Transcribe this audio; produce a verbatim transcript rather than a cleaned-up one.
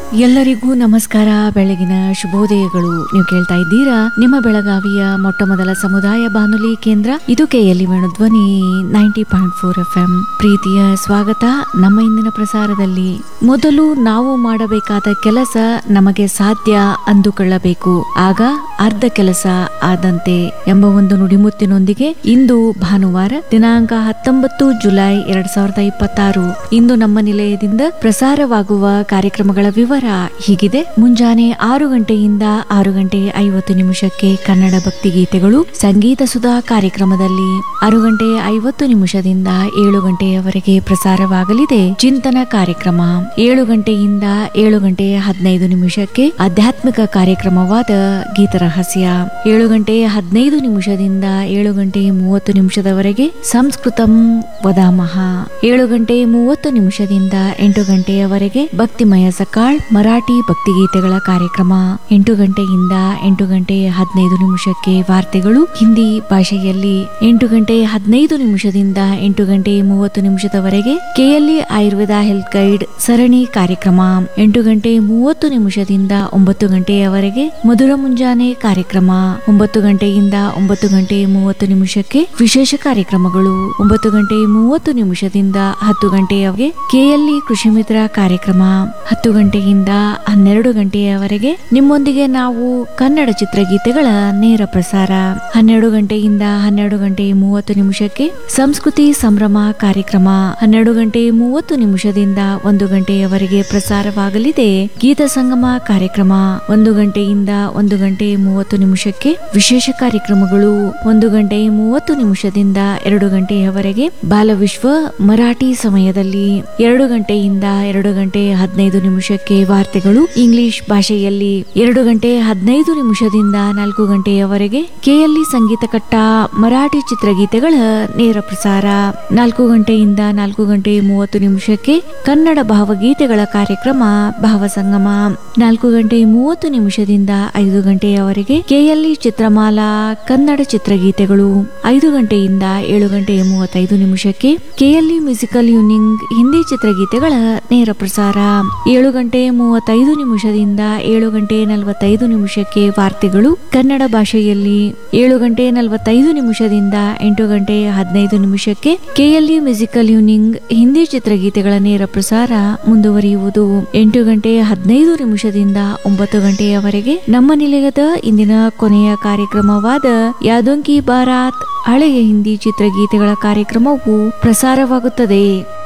ಎಲ್ಲರಿಗೂ ನಮಸ್ಕಾರ, ಬೆಳಗಿನ ಶುಭೋದಯಗಳು. ನೀವು ಕೇಳ್ತಾ ಇದ್ದೀರಾ ನಿಮ್ಮ ಬೆಳಗಾವಿಯ ಮೊಟ್ಟ ಮೊದಲ ಸಮುದಾಯ ಬಾನುಲಿ ಕೇಂದ್ರ ಇದು KLE Venudhwani ninety point four F M. ಪ್ರೀತಿಯ ಸ್ವಾಗತ ನಮ್ಮ ಇಂದಿನ ಪ್ರಸಾರದಲ್ಲಿ. ಮೊದಲು ನಾವು ಮಾಡಬೇಕಾದ ಕೆಲಸ ನಮಗೆ ಸಾಧ್ಯ ಅಂದುಕೊಳ್ಳಬೇಕು, ಆಗ ಅರ್ಧ ಕೆಲಸ ಆದಂತೆ ಎಂಬ ಒಂದು ನುಡಿಮುತ್ತಿನೊಂದಿಗೆ ಇಂದು ಭಾನುವಾರ ದಿನಾಂಕ ಹತ್ತೊಂಬತ್ತು ಜುಲೈ ಎರಡ್ ಸಾವಿರದ ಇಪ್ಪತ್ತಾರು. ಇಂದು ನಮ್ಮ ನಿಲಯದಿಂದ ಪ್ರಸಾರವಾಗುವ ಕಾರ್ಯಕ್ರಮಗಳ ವಿವರ ಹೀಗಿದೆ. ಮುಂಜಾನೆ ಆರು ಗಂಟೆಯಿಂದ ಆರು ಗಂಟೆ ಐವತ್ತು ನಿಮಿಷಕ್ಕೆ ಕನ್ನಡ ಭಕ್ತಿ ಗೀತೆಗಳು, ಸಂಗೀತ ಸುಧಾ ಕಾರ್ಯಕ್ರಮದಲ್ಲಿ ಆರು ಗಂಟೆ ಐವತ್ತು ನಿಮಿಷದಿಂದ ಏಳು ಗಂಟೆಯವರೆಗೆ ಪ್ರಸಾರವಾಗಲಿದೆ ಚಿಂತನ ಕಾರ್ಯಕ್ರಮ. ಏಳು ಗಂಟೆಯಿಂದ ಏಳು ಗಂಟೆ ಹದಿನೈದು ನಿಮಿಷಕ್ಕೆ ಆಧ್ಯಾತ್ಮಿಕ ಕಾರ್ಯಕ್ರಮವಾದ ಗೀತರಹಸ್ಯ. ಏಳು ಗಂಟೆ ಹದಿನೈದು ನಿಮಿಷದಿಂದ ಏಳು ಗಂಟೆ ಮೂವತ್ತು ನಿಮಿಷದವರೆಗೆ ಸಂಸ್ಕೃತಂ ವದಾಮಹ. ಏಳು ಗಂಟೆ ಮೂವತ್ತು ನಿಮಿಷದಿಂದ ಎಂಟು ಗಂಟೆಯವರೆಗೆ ಭಕ್ತಿಮಯ ಸಕಾಳ್ ಮರಾಠಿ ಭಕ್ತಿಗೀತೆಗಳ ಕಾರ್ಯಕ್ರಮ. ಎಂಟು ಗಂಟೆಯಿಂದ ಎಂಟು ಗಂಟೆ ಹದಿನೈದು ನಿಮಿಷಕ್ಕೆ ವಾರ್ತೆಗಳು ಹಿಂದಿ ಭಾಷೆಯಲ್ಲಿ. ಎಂಟು ಗಂಟೆ ಹದಿನೈದು ನಿಮಿಷದಿಂದ ಎಂಟು ಗಂಟೆ ಮೂವತ್ತು ನಿಮಿಷದವರೆಗೆ ಕೆಎಲ್ಇ ಆಯುರ್ವೇದ ಹೆಲ್ತ್ ಗೈಡ್ ಸರಣಿ ಕಾರ್ಯಕ್ರಮ. ಎಂಟು ಗಂಟೆ ಮೂವತ್ತು ನಿಮಿಷದಿಂದ ಒಂಬತ್ತು ಗಂಟೆಯವರೆಗೆ ಮಧುರ ಮುಂಜಾನೆ ಕಾರ್ಯಕ್ರಮ. ಒಂಬತ್ತು ಗಂಟೆಯಿಂದ ಒಂಬತ್ತು ಗಂಟೆ ಮೂವತ್ತು ನಿಮಿಷಕ್ಕೆ ವಿಶೇಷ ಕಾರ್ಯಕ್ರಮಗಳು. ಒಂಬತ್ತು ಗಂಟೆ ಮೂವತ್ತು ನಿಮಿಷದಿಂದ ಹತ್ತು ಗಂಟೆಯವರೆಗೆ ಕೆಎಲ್ಇ ಕೃಷಿ ಮಿತ್ರ ಕಾರ್ಯಕ್ರಮ. ಹತ್ತು ಗಂಟೆಯಿಂದ ಹನ್ನೆರಡು ಗಂಟೆಯವರೆಗೆ ನಿಮ್ಮೊಂದಿಗೆ ನಾವು ಕನ್ನಡ ಚಿತ್ರಗೀತೆಗಳ ನೇರ ಪ್ರಸಾರ. ಹನ್ನೆರಡು ಗಂಟೆಯಿಂದ ಹನ್ನೆರಡು ಗಂಟೆ ಮೂವತ್ತು ನಿಮಿಷಕ್ಕೆ ಸಂಸ್ಕೃತಿ ಸಂಭ್ರಮ ಕಾರ್ಯಕ್ರಮ. ಹನ್ನೆರಡು ಗಂಟೆ ಮೂವತ್ತು ನಿಮಿಷದಿಂದ ಒಂದು ಗಂಟೆಯವರೆಗೆ ಪ್ರಸಾರವಾಗಲಿದೆ ಗೀತ ಸಂಗಮ ಕಾರ್ಯಕ್ರಮ. ಒಂದು ಗಂಟೆಯಿಂದ ಒಂದು ಗಂಟೆ ಮೂವತ್ತು ನಿಮಿಷಕ್ಕೆ ವಿಶೇಷ ಕಾರ್ಯಕ್ರಮಗಳು. ಒಂದು ಗಂಟೆ ಮೂವತ್ತು ನಿಮಿಷದಿಂದ ಎರಡು ಗಂಟೆಯವರೆಗೆ ಬಾಲವಿಶ್ವ ಮರಾಠಿ ಸಮಯದಲ್ಲಿ. ಎರಡು ಗಂಟೆಯಿಂದ ಎರಡು ಗಂಟೆ ಹದಿನೈದು ನಿಮಿಷಕ್ಕೆ ವಾರ್ತೆಗಳು ಇಂಗ್ಲಿಷ್ ಭಾಷೆಯಲ್ಲಿ. ಎರಡು ಗಂಟೆ ಹದಿನೈದು ನಿಮಿಷದಿಂದ ನಾಲ್ಕು ಗಂಟೆಯವರೆಗೆ ಕೆಎಲ್ಇ ಸಂಗೀತ ಕಟ್ಟ ಮರಾಠಿ ಚಿತ್ರಗೀತೆಗಳ ನೇರ ಪ್ರಸಾರ. ನಾಲ್ಕು ಗಂಟೆಯಿಂದ ನಾಲ್ಕು ಗಂಟೆ ಮೂವತ್ತು ನಿಮಿಷಕ್ಕೆ ಕನ್ನಡ ಭಾವಗೀತೆಗಳ ಕಾರ್ಯಕ್ರಮ ಭಾವಸಂಗಮ. ನಾಲ್ಕು ಗಂಟೆ ಮೂವತ್ತು ನಿಮಿಷದಿಂದ ಐದು ಗಂಟೆಯವರೆಗೆ ಕೆಎಲ್ಇ ಚಿತ್ರಮಾಲಾ ಕನ್ನಡ ಚಿತ್ರಗೀತೆಗಳು. ಐದು ಗಂಟೆಯಿಂದ ಏಳು ಗಂಟೆ ಮೂವತ್ತೈದು ನಿಮಿಷಕ್ಕೆ ಕೆಎಲ್ಇ ಮ್ಯೂಸಿಕಲ್ ಯೂನಿಂಗ್ ಹಿಂದಿ ಚಿತ್ರಗೀತೆಗಳ ನೇರ ಪ್ರಸಾರ. ಏಳು ಗಂಟೆ ಮೂವತ್ತೈದು ನಿಮಿಷದಿಂದ ಏಳು ಗಂಟೆ ನಲವತ್ತೈದು ನಿಮಿಷಕ್ಕೆ ವಾರ್ತೆಗಳು ಕನ್ನಡ ಭಾಷೆಯಲ್ಲಿ. ಏಳು ಗಂಟೆ ನಲವತ್ತೈದು ನಿಮಿಷದಿಂದ ಎಂಟು ಗಂಟೆ ಹದಿನೈದು ನಿಮಿಷಕ್ಕೆ ಕೆಎಲ್ಇ ಮ್ಯೂಸಿಕಲ್ ಯೂನಿಂಗ್ ಹಿಂದಿ ಚಿತ್ರಗೀತೆಗಳ ನೇರ ಪ್ರಸಾರ ಮುಂದುವರಿಯುವುದು. ಎಂಟು ಗಂಟೆ ಹದಿನೈದು ನಿಮಿಷದಿಂದ ಒಂಬತ್ತು ಗಂಟೆಯವರೆಗೆ ನಮ್ಮ ನಿಲಯದ ಇಂದಿನ ಕೊನೆಯ ಕಾರ್ಯಕ್ರಮವಾದ ಯಾದೋಂಕಿ ಬಾರಾತ್ ಹಳೆಯ ಹಿಂದಿ ಚಿತ್ರಗೀತೆಗಳ ಕಾರ್ಯಕ್ರಮವು ಪ್ರಸಾರವಾಗುತ್ತದೆ.